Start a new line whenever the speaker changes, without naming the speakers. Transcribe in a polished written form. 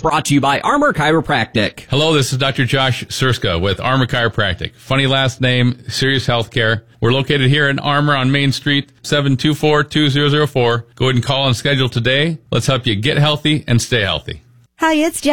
brought to you by Armor Chiropractic.
Hello, this is Dr. Josh Surska with Armor Chiropractic. Funny last name, Serious Healthcare. We're located here in Armor on Main Street, 724-2004. Go ahead and call and schedule today. Let's help you get healthy and stay healthy.
Hi, it's Jen.